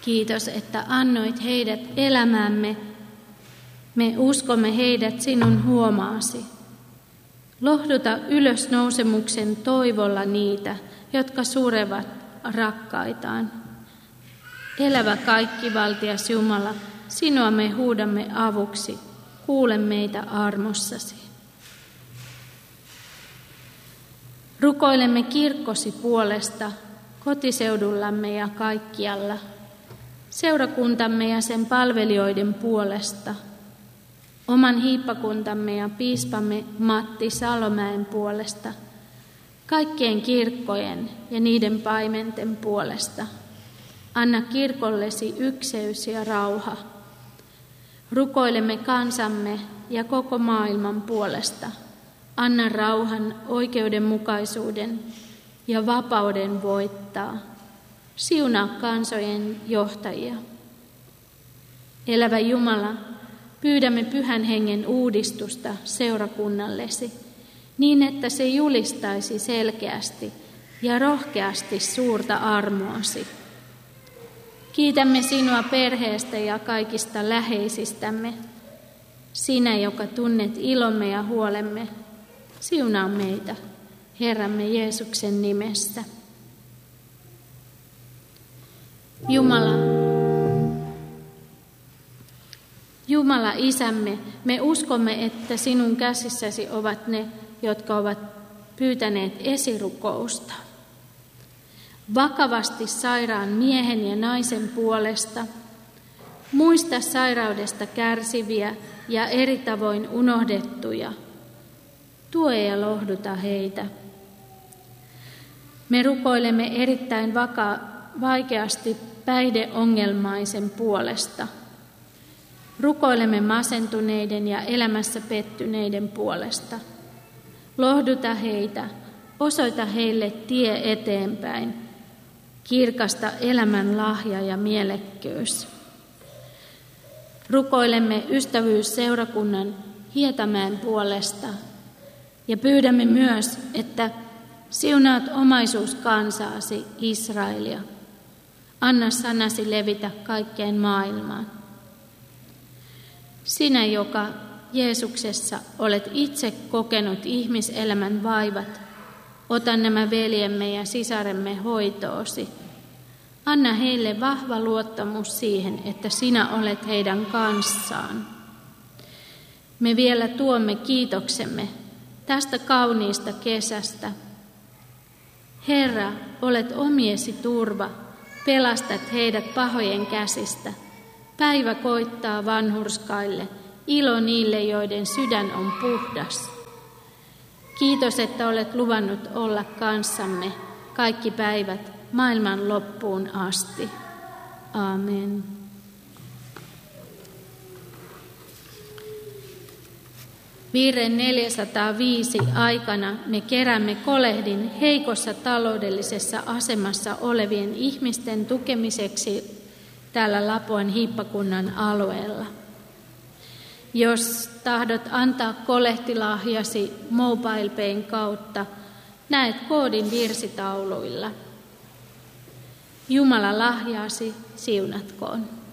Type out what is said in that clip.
Kiitos, että annoit heidät elämäämme. Me uskomme heidät sinun huomaasi. Lohduta ylösnousemuksen toivolla niitä, jotka surevat rakkaitaan. Elävä kaikkivaltias Jumala, sinua me huudamme avuksi. Kuule meitä armossasi. Rukoilemme kirkkosi puolesta kotiseudullamme ja kaikkialla, seurakuntamme ja sen palvelijoiden puolesta, oman hiippakuntamme ja piispamme Matti Salomäen puolesta, kaikkien kirkkojen ja niiden paimenten puolesta. Anna kirkollesi ykseys ja rauha. Rukoilemme kansamme ja koko maailman puolesta. Anna rauhan, oikeudenmukaisuuden ja vapauden voittaa. Siunaa kansojen johtajia. Elävä Jumala, pyydämme Pyhän Hengen uudistusta seurakunnallesi, niin että se julistaisi selkeästi ja rohkeasti suurta armoasi. Kiitämme sinua perheestä ja kaikista läheisistämme. Sinä, joka tunnet ilomme ja huolemme, siunaa meitä Herramme Jeesuksen nimessä. Jumala Isämme, me uskomme, että sinun käsissäsi ovat ne, jotka ovat pyytäneet esirukousta. Vakavasti sairaan miehen ja naisen puolesta, muista sairaudesta kärsiviä ja eri tavoin unohdettuja. Tue ja lohduta heitä. Me rukoilemme erittäin vaikeasti päihdeongelmaisen puolesta. Rukoilemme masentuneiden ja elämässä pettyneiden puolesta. Lohduta heitä, osoita heille tie eteenpäin, kirkasta elämän lahja ja mielekkyys. Rukoilemme ystävyysseurakunnan Hietamäen puolesta ja pyydämme myös, että siunaat omaisuuskansaasi Israelia. Anna sanasi levitä kaikkeen maailmaan. Sinä, joka Jeesuksessa olet itse kokenut ihmiselämän vaivat, ota nämä veljemme ja sisaremme hoitoosi. Anna heille vahva luottamus siihen, että sinä olet heidän kanssaan. Me vielä tuomme kiitoksemme tästä kauniista kesästä. Herra, olet omiesi turva, pelastat heidät pahojen käsistä. Päivä koittaa vanhurskaille, ilo niille, joiden sydän on puhdas. Kiitos, että olet luvannut olla kanssamme kaikki päivät maailman loppuun asti. Aamen. Virren 405 aikana me keräämme kolehdin heikossa taloudellisessa asemassa olevien ihmisten tukemiseksi täällä Lapuan hiippakunnan alueella. Jos tahdot antaa kolehtilahjasi MobilePayn kautta, näet koodin virsitauluilla. Jumala lahjaasi siunatkoon.